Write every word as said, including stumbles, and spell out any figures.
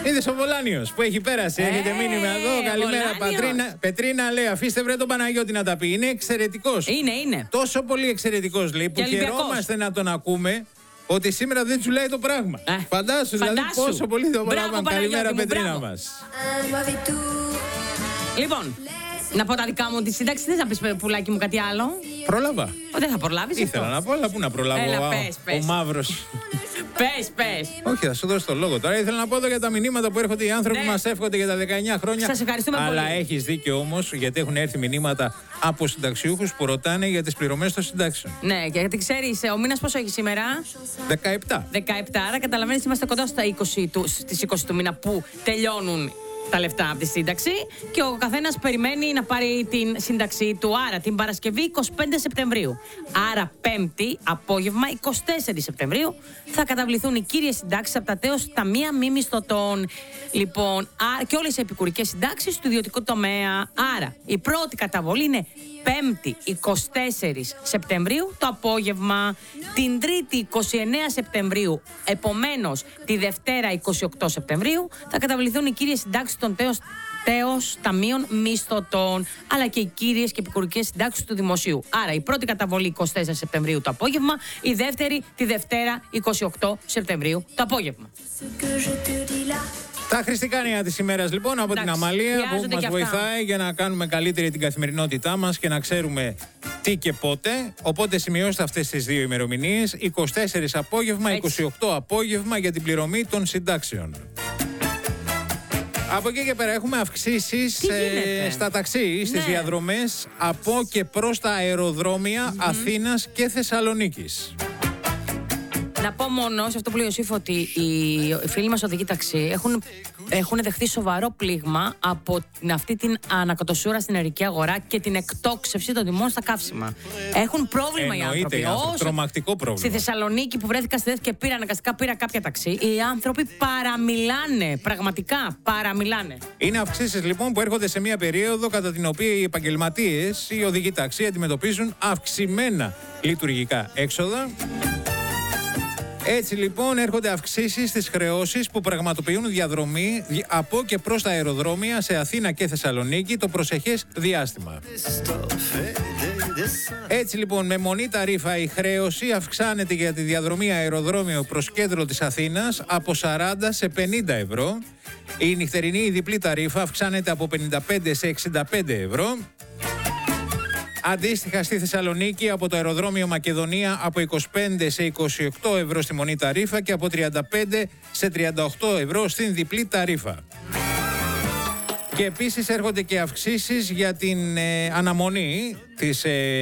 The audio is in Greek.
Είδες ο Βολάνιος που έχει πέρασει. Ε, Έχετε μήνυμα εδώ. Καλημέρα, Πατρίνα. Πετρίνα λέει: αφήστε βρε τον Παναγιώτη να τα πει. Είναι εξαιρετικός. Είναι, είναι. Τόσο πολύ εξαιρετικός λέει που χαιρόμαστε να τον ακούμε. Ότι σήμερα δεν τσουλάει το πράγμα. Ε, φαντάσου, δηλαδή πόσο πολύ το πράγμα. Καλημέρα, Πετρίνα μας. Λοιπόν, να πω τα δικά μου τη σύνταξη. Θες να πεις, πουλάκι μου, κάτι άλλο? Πρόλαβα. Ο, δεν θα προλάβεις. Ήθελα αυτό. να πω, αλλά πού να προλάβω. Έλα, ο, πες, πες. ο μαύρος. Πες, πες. Όχι, θα σου δώσω το λόγο. Τώρα ήθελα να πω εδώ για τα μηνύματα που έρχονται οι άνθρωποι που Ναι. μας εύχονται για τα δεκαεννιά χρόνια. Σας ευχαριστούμε αλλά πολύ. έχεις δίκιο όμως, γιατί έχουν έρθει μηνύματα από συνταξιούχους που ρωτάνε για τις πληρωμές των συντάξεων. Ναι, γιατί ξέρεις, ο μήνας πόσο έχει σήμερα? δεκαεπτά. δεκαεπτά, άρα καταλαβαίνεις είμαστε κοντά στα είκοσι του, στις είκοσι του μήνα που τελειώνουν τα λεφτά από τη σύνταξη και ο καθένας περιμένει να πάρει την σύνταξή του. Άρα την Παρασκευή εικοστή πέμπτη Σεπτεμβρίου. Άρα Πέμπτη απόγευμα εικοστή τέταρτη Σεπτεμβρίου θα καταβληθούν οι κύριες συντάξεις από τα τέος ταμεία μη μισθωτών. Λοιπόν, α, και όλες οι επικουρικές συντάξεις του ιδιωτικού τομέα. Άρα η πρώτη καταβολή είναι Πέμπτη εικοστή τέταρτη Σεπτεμβρίου το απόγευμα, την Τρίτη εικοστή ενάτη Σεπτεμβρίου, επομένως τη Δευτέρα εικοστή ογδόη Σεπτεμβρίου θα καταβληθούν οι κύριες συντάξεις των τέος, τέος ταμείων μισθωτών, αλλά και οι κύριες και επικουρικές συντάξεις του δημοσίου. Άρα η πρώτη καταβολή εικοστή τέταρτη Σεπτεμβρίου το απόγευμα, η δεύτερη τη Δευτέρα εικοστή ογδόη Σεπτεμβρίου το απόγευμα. Τα χρηστικά νέα της ημέρας λοιπόν από Εντάξει, την Αμαλία που μας αυτά. βοηθάει για να κάνουμε καλύτερη την καθημερινότητά μας και να ξέρουμε τι και πότε. Οπότε σημειώστε αυτές τις δύο ημερομηνίες. εικοστή τέταρτη απόγευμα, Έτσι. εικοστή ογδόη απόγευμα για την πληρωμή των συντάξεων. Από εκεί και πέρα έχουμε αυξήσεις Τι γίνεται? ε, στα ταξί, στις Ναι. διαδρομές από και προς τα αεροδρόμια Αθήνας και Θεσσαλονίκης. Να πω μόνο σε αυτό που λέει ο Ιωσήφ ότι οι φίλοι μας οδηγοί ταξί έχουν, έχουν δεχτεί σοβαρό πλήγμα από την, αυτή την ανακατοσούρα στην ελληνική αγορά και την εκτόξευση των τιμών στα καύσιμα. Έχουν πρόβλημα οι Εννοείται άνθρωποι. οι άνθρωποι. Όσο Τρομακτικό πρόβλημα. στη Θεσσαλονίκη που βρέθηκα στη θέση και πήρα αναγκαστικά πήρα κάποια ταξί, οι άνθρωποι παραμιλάνε. Πραγματικά παραμιλάνε. Είναι αυξήσεις λοιπόν που έρχονται σε μια περίοδο κατά την οποία οι επαγγελματίες, οι οδηγοί ταξί αντιμετωπίζουν αυξημένα λειτουργικά έξοδα. Έτσι λοιπόν έρχονται αυξήσεις στις χρεώσεις που πραγματοποιούν διαδρομή από και προς τα αεροδρόμια σε Αθήνα και Θεσσαλονίκη το προσεχές διάστημα. Έτσι λοιπόν με μονή ταρίφα η χρέωση αυξάνεται για τη διαδρομή αεροδρόμιο προς κέντρο της Αθήνας από σαράντα σε πενήντα ευρώ. Η νυχτερινή η διπλή ταρίφα αυξάνεται από πενήντα πέντε σε εξήντα πέντε ευρώ. Αντίστοιχα στη Θεσσαλονίκη από το αεροδρόμιο Μακεδονία από είκοσι πέντε σε είκοσι οκτώ ευρώ στη μονή ταρίφα και από τριάντα πέντε σε τριάντα οκτώ ευρώ στην διπλή ταρίφα. Και επίσης έρχονται και αυξήσεις για την ε, αναμονή της ε,